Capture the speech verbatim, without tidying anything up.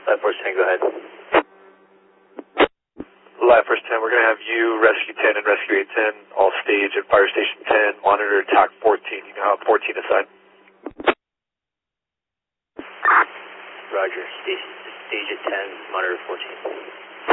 Live Force ten, go ahead. Live Force ten, we're going to have you, Rescue ten, and Rescue eight ten, all stage at Fire Station ten, monitor T A C fourteen. You now have fourteen aside. Roger, stage, stage at ten, monitor fourteen.